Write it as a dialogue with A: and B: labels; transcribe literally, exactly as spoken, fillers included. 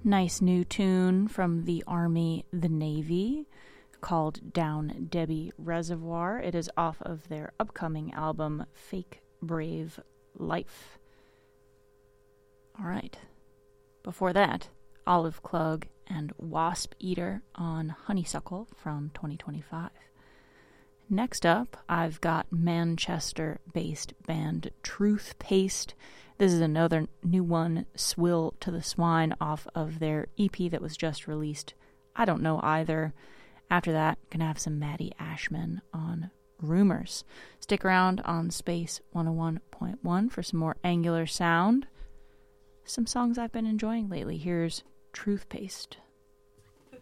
A: Nice new tune from the Army, the Navy, called Down Debbie Reservoir. It is off of their upcoming album, Fake Brave Life. All right. Before that, Olive Klug and Wasp Eater on Honeysuckle from twenty twenty-five. Next up, I've got Manchester-based band Truth Paste. This is another new one, Swill to the Swine, off of their E P that was just released. I don't know either. After that, gonna have some Maddie Ashman on Rumors. Stick around on Space one oh one point one for some more Angular sound. Some songs I've been enjoying lately. Here's Truth Paste.